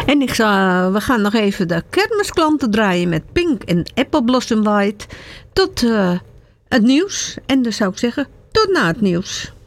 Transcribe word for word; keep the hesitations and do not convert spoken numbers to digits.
En ik zou, we gaan nog even de kermisklanten draaien met Pink en Apple Blossom White. Tot uh, het nieuws. En dan zou ik zeggen, tot na het nieuws.